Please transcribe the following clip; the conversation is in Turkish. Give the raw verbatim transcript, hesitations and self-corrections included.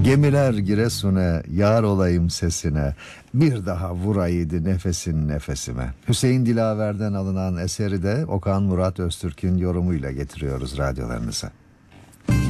Gemiler Giresun'e, yar olayım sesine, bir daha vuraydı nefesin nefesime. Hüseyin Dilaver'den alınan eseri de Okan Murat Öztürk'ün yorumuyla getiriyoruz radyolarınıza.